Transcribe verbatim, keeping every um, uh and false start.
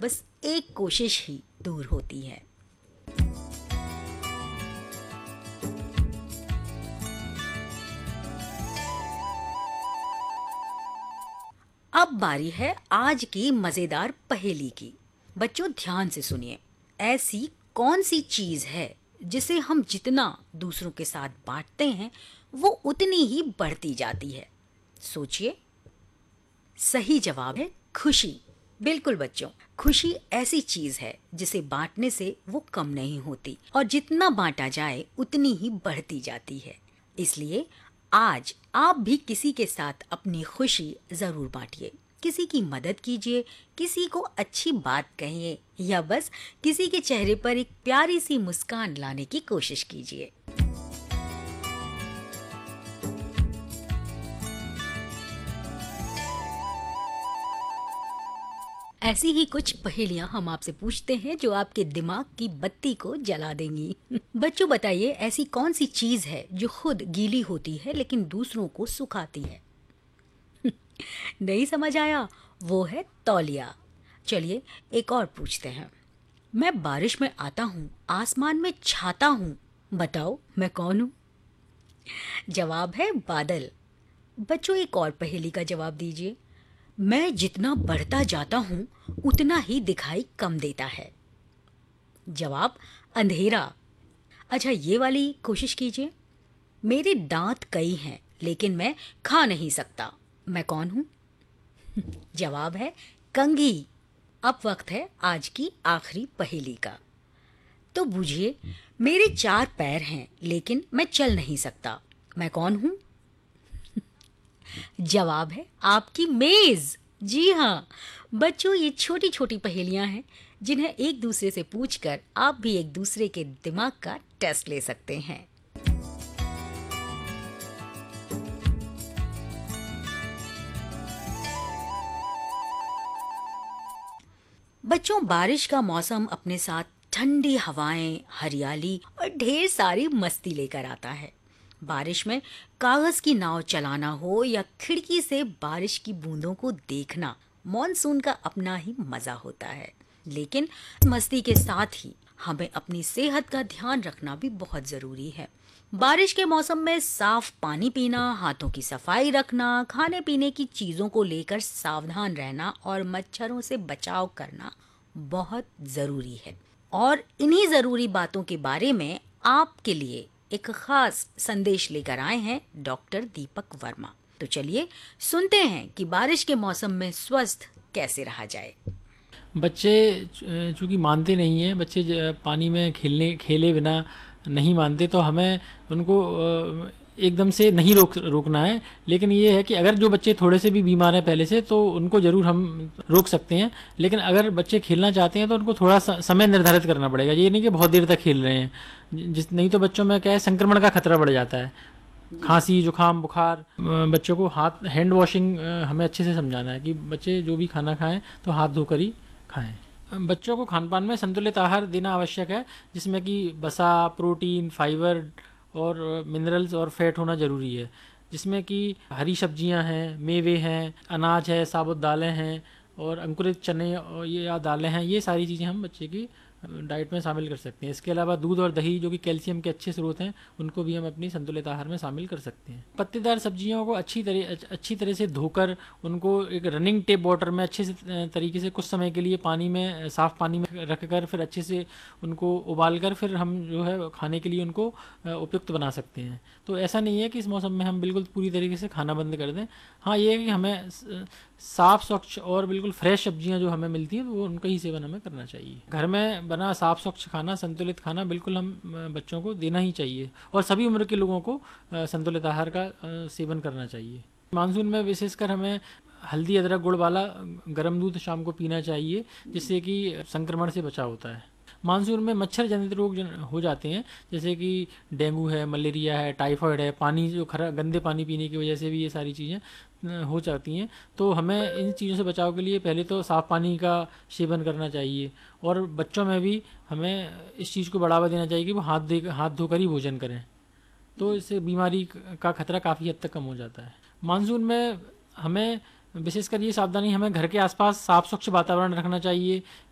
बस एक कोशिश ही दूर होती है। अब बारी है आज की मजेदार पहेली की। बच्चों ध्यान से सुनिए। ऐसी कौन सी चीज है जिसे हम जितना दूसरों के साथ बांटते हैं वो उतनी ही बढ़ती जाती है? सोचिए। सही जवाब है खुशी। बिल्कुल बच्चों, खुशी ऐसी चीज है जिसे बांटने से वो कम नहीं होती और जितना बांटा जाए उतनी ही बढ़ती जाती है। इसलिए आज आप भी किसी के साथ अपनी खुशी जरूर बांटिए। किसी की मदद कीजिए, किसी को अच्छी बात कहिए या बस किसी के चेहरे पर एक प्यारी सी मुस्कान लाने की कोशिश कीजिए। ऐसी ही कुछ पहेलियां हम आपसे पूछते हैं जो आपके दिमाग की बत्ती को जला देंगी। बच्चों बताइए, ऐसी कौन सी चीज है जो खुद गीली होती है लेकिन दूसरों को सुखाती है? नहीं समझ आया? वो है तौलिया। चलिए एक और पूछते हैं। मैं बारिश में आता हूँ, आसमान में छाता हूँ, बताओ मैं कौन हूँ? जवाब है बादल। बच्चों एक और पहेली का जवाब दीजिए। मैं जितना बढ़ता जाता हूँ उतना ही दिखाई कम देता है। जवाब अंधेरा। अच्छा ये वाली कोशिश कीजिए। मेरे दांत कई हैं लेकिन मैं खा नहीं सकता, मैं कौन हूँ? जवाब है कंघी। अब वक्त है आज की आखिरी पहेली का। तो बूझिए, मेरे चार पैर हैं लेकिन मैं चल नहीं सकता, मैं कौन हूँ? जवाब है आपकी मेज। जी हाँ बच्चों, ये छोटी छोटी पहेलियां हैं जिन्हें एक दूसरे से पूछकर आप भी एक दूसरे के दिमाग का टेस्ट ले सकते हैं। बच्चों बारिश का मौसम अपने साथ ठंडी हवाएं, हरियाली और ढेर सारी मस्ती लेकर आता है। बारिश में कागज की नाव चलाना हो या खिड़की से बारिश की बूंदों को देखना, मॉनसून का अपना ही मजा होता है। लेकिन मस्ती के साथ ही हमें अपनी सेहत का ध्यान रखना भी बहुत जरूरी है। बारिश के मौसम में साफ पानी पीना, हाथों की सफाई रखना, खाने पीने की चीजों को लेकर सावधान रहना और मच्छरों से बचाव करना बहुत जरूरी है। और इन्हीं जरूरी बातों के बारे में आपके लिए एक खास संदेश लेकर आए हैं डॉक्टर दीपक वर्मा। तो चलिए सुनते हैं कि बारिश के मौसम में स्वस्थ कैसे रहा जाए। बच्चे चूँकि मानते नहीं हैं, बच्चे ज- पानी में खेलने खेले बिना नहीं मानते, तो हमें उनको अ, एकदम से नहीं रोक रोकना है। लेकिन ये है कि अगर जो बच्चे थोड़े से भी बीमार हैं पहले से, तो उनको ज़रूर हम रोक सकते हैं। लेकिन अगर बच्चे खेलना चाहते हैं तो उनको थोड़ा सा समय निर्धारित करना पड़ेगा। ये नहीं कि बहुत देर तक खेल रहे हैं, जिस नहीं तो बच्चों में क्या है, संक्रमण का खतरा बढ़ जाता है। खांसी, जुकाम, बुखार। अ, बच्चों को हाथ हैंड वॉशिंग हमें अच्छे से समझाना है कि बच्चे जो भी खाना खाएं तो हाथ धोकर ही खाएं। अ, बच्चों को खान पान में संतुलित आहार देना आवश्यक है, जिसमें कि वसा, प्रोटीन, फाइबर और मिनरल्स और फैट होना ज़रूरी है। जिसमें कि हरी सब्जियां हैं, मेवे हैं, अनाज है, साबुत दालें हैं और अंकुरित चने और ये या दालें हैं। ये सारी चीज़ें हम बच्चे की डाइट में शामिल कर सकते हैं। इसके अलावा दूध और दही, जो कि कैल्शियम के अच्छे स्रोत हैं, उनको भी हम अपनी संतुलित आहार में शामिल कर सकते हैं। पत्तेदार सब्जियों को अच्छी तरह अच्छी तरह से धोकर उनको एक रनिंग टेप वाटर में अच्छे से तरीके से कुछ समय के लिए पानी में, साफ़ पानी में रखकर फिर अच्छे से उनको उबाल कर फिर हम जो है खाने के लिए उनको उपयुक्त बना सकते हैं। तो ऐसा नहीं है कि इस मौसम में हम बिल्कुल पूरी तरीके से खाना बंद कर दें। हाँ, ये है कि हमें साफ़, स्वच्छ और बिल्कुल फ्रेश सब्जियां जो हमें मिलती हैं, तो वो उनका ही सेवन हमें करना चाहिए। घर में बना साफ़ स्वच्छ खाना, संतुलित खाना बिल्कुल हम बच्चों को देना ही चाहिए और सभी उम्र के लोगों को संतुलित आहार का सेवन करना चाहिए। मानसून में विशेषकर हमें हल्दी, अदरक, गुड़ वाला गर्म दूध शाम को पीना चाहिए, जिससे कि संक्रमण से बचाव होता है। मानसून में मच्छर जनित रोग जन हो जाते हैं, जैसे कि डेंगू है, मलेरिया है, टाइफाइड है। पानी जो खरा गंदे पानी पीने की वजह से भी ये सारी चीज़ें हो जाती हैं। तो हमें इन चीज़ों से बचाव के लिए पहले तो साफ़ पानी का सेवन करना चाहिए और बच्चों में भी हमें इस चीज़ को बढ़ावा देना चाहिए कि वो हाथ दे हाथ धोकर ही भोजन करें। तो इससे बीमारी का खतरा काफ़ी हद तक कम हो जाता है। मानसून में हमें विशेषकर ये सावधानी, हमें घर के आसपास साफ स्वच्छ वातावरण रखना चाहिए।